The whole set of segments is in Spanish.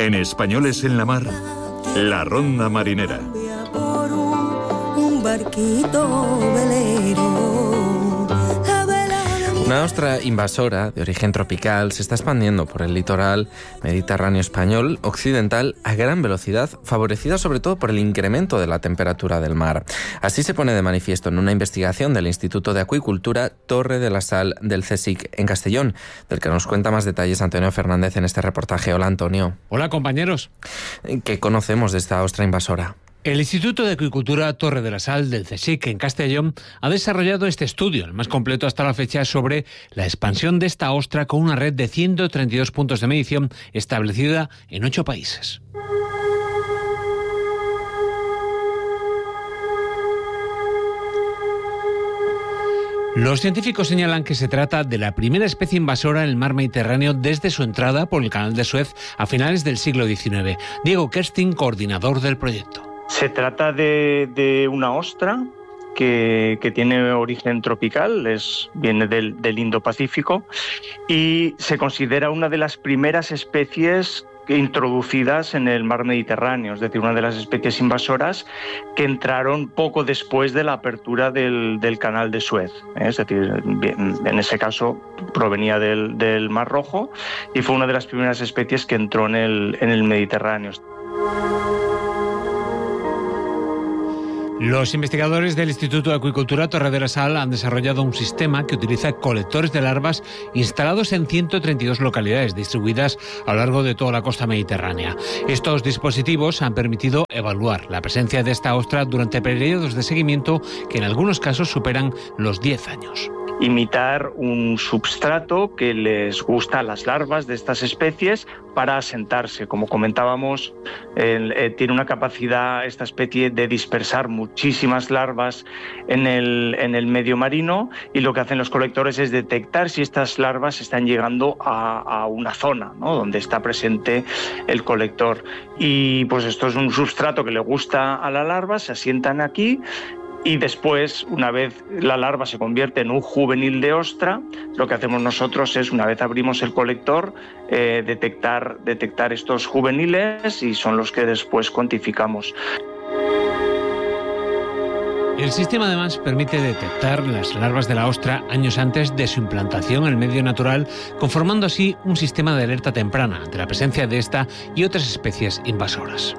En Españoles en la Mar, la ronda marinera. Una ostra invasora de origen tropical se está expandiendo por el litoral mediterráneo español occidental a gran velocidad, favorecida sobre todo por el incremento de la temperatura del mar. Así se pone de manifiesto en una investigación del Instituto de Acuicultura Torre de la Sal del CSIC en Castellón, del que nos cuenta más detalles Antonio Fernández en este reportaje. Hola, Antonio. Hola, compañeros. ¿Qué conocemos de esta ostra invasora? El Instituto de Acuicultura Torre de la Sal del CSIC en Castellón ha desarrollado este estudio, el más completo hasta la fecha, sobre la expansión de esta ostra con una red de 132 puntos de medición establecida en 8 países. Los científicos señalan que se trata de la primera especie invasora en el mar Mediterráneo desde su entrada por el Canal de Suez a finales del siglo XIX. Diego Kerstin, coordinador del proyecto. Se trata de una ostra que tiene origen tropical, viene del Indo-Pacífico y se considera una de las primeras especies introducidas en el mar Mediterráneo, es decir, una de las especies invasoras que entraron poco después de la apertura del Canal de Suez. Es decir, en ese caso provenía del Mar Rojo y fue una de las primeras especies que entró en el Mediterráneo. Los investigadores del Instituto de Acuicultura Torre de la Sal han desarrollado un sistema que utiliza colectores de larvas instalados en 132 localidades distribuidas a lo largo de toda la costa mediterránea. Estos dispositivos han permitido evaluar la presencia de esta ostra durante periodos de seguimiento que en algunos casos superan los 10 años. Imitar un substrato que les gusta a las larvas de estas especies para asentarse. Como comentábamos, tiene una capacidad esta especie de dispersar muchísimas larvas en el medio marino, y lo que hacen los colectores es detectar si estas larvas están llegando a una zona, ¿no?, donde está presente el colector. Y pues esto es un substrato que le gusta a la larva, se asientan aquí. Y después, una vez la larva se convierte en un juvenil de ostra, lo que hacemos nosotros es, una vez abrimos el colector, detectar estos juveniles, y son los que después cuantificamos. El sistema además permite detectar las larvas de la ostra años antes de su implantación en el medio natural, conformando así un sistema de alerta temprana ante la presencia de esta y otras especies invasoras.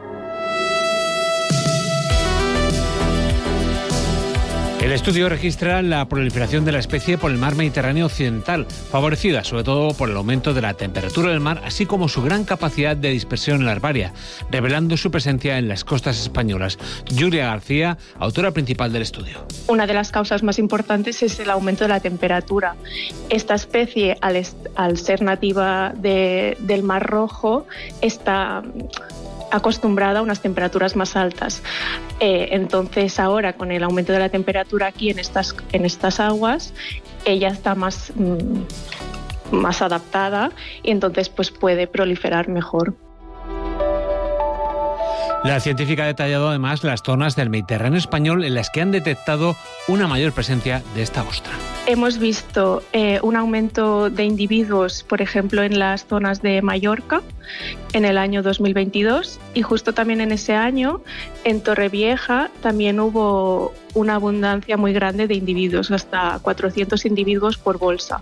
El estudio registra la proliferación de la especie por el mar Mediterráneo occidental, favorecida sobre todo por el aumento de la temperatura del mar, así como su gran capacidad de dispersión larvaria, revelando su presencia en las costas españolas. Julia García, autora principal del estudio. Una de las causas más importantes es el aumento de la temperatura. Esta especie, al ser nativa del Mar Rojo, está acostumbrada a unas temperaturas más altas. Entonces ahora, con el aumento de la temperatura aquí en estas aguas, ella está más adaptada, y entonces pues puede proliferar mejor. La científica ha detallado además las zonas del Mediterráneo español en las que han detectado una mayor presencia de esta ostra. Hemos visto un aumento de individuos, por ejemplo, en las zonas de Mallorca en el año 2022, y justo también en ese año en Torrevieja también hubo una abundancia muy grande de individuos, hasta 400 individuos por bolsa.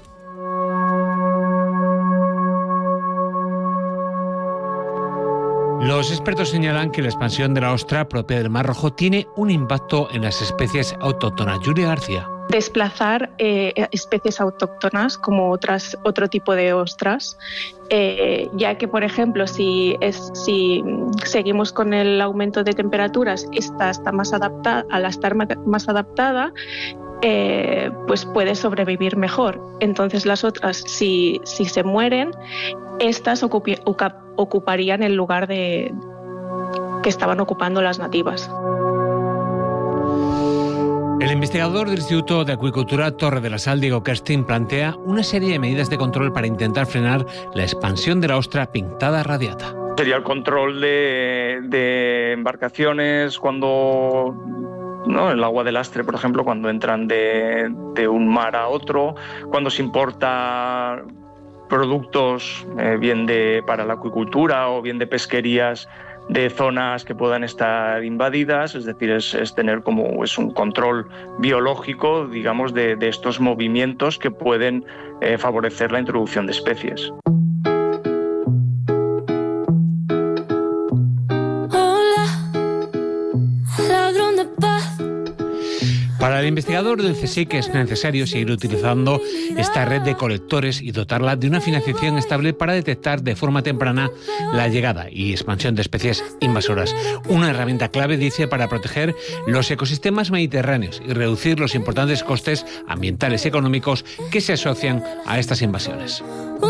Los expertos señalan que la expansión de la ostra propia del Mar Rojo tiene un impacto en las especies autóctonas. Julia García. Desplazar especies autóctonas como otro tipo de ostras, ya que, por ejemplo, si seguimos con el aumento de temperaturas, esta está más adaptada. Al estar más adaptada, pues puede sobrevivir mejor. Entonces las otras, si se mueren, estas ocuparían el lugar que estaban ocupando las nativas. El investigador del Instituto de Acuicultura Torre de la Sal, Diego Kerstin, plantea una serie de medidas de control para intentar frenar la expansión de la ostra pintada radiata. Sería el control de embarcaciones cuando, ¿no?, el agua de lastre, por ejemplo, cuando entran de un mar a otro, cuando se importa productos bien para la acuicultura o bien de pesquerías de zonas que puedan estar invadidas, es decir, es tener como un control biológico, digamos, de estos movimientos que pueden favorecer la introducción de especies. Para el investigador del CSIC es necesario seguir utilizando esta red de colectores y dotarla de una financiación estable para detectar de forma temprana la llegada y expansión de especies invasoras. Una herramienta clave, dice, para proteger los ecosistemas mediterráneos y reducir los importantes costes ambientales y económicos que se asocian a estas invasiones.